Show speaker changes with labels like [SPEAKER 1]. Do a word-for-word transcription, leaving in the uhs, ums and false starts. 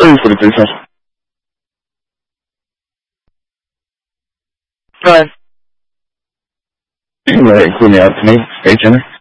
[SPEAKER 1] ready for the business.
[SPEAKER 2] Go ahead.
[SPEAKER 1] You want to include me out to me, stage dinner?